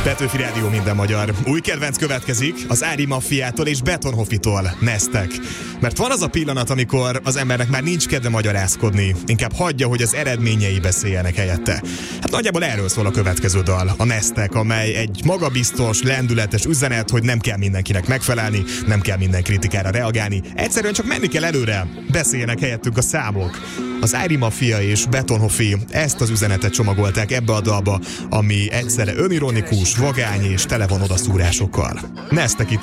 Petőfi Rádió, minden magyar. Új kedvenc következik az Ári Maffiától és Betonhoffitól, Neztek. Mert van az a pillanat, amikor az embernek már nincs kedve magyarázkodni, inkább hagyja, hogy az eredményei beszéljenek helyette. Hát nagyjából erről szól a következő dal, a Neztek, amely egy magabiztos, lendületes üzenet, hogy nem kell mindenkinek megfelelni, nem kell minden kritikára reagálni, egyszerűen csak menni kell előre, beszéljenek helyettünk a számok. Az Ári Maffia és Betonhoffi ezt az üzenetet csomagolták ebbe a dalba, ami egyszerre önironikus, vagány és tele van odaszúrásokkal. Neztek itt